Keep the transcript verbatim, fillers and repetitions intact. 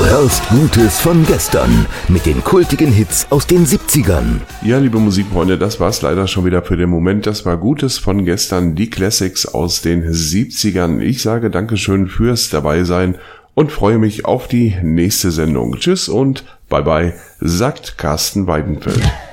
hörst Gutes von gestern mit den kultigen Hits aus den siebzigern. Ja, liebe Musikfreunde, das war's leider schon wieder für den Moment. Das war Gutes von gestern, die Classics aus den siebzigern. Ich sage Dankeschön fürs Dabeisein und freue mich auf die nächste Sendung. Tschüss und bye bye, sagt Carsten Weidenfeld.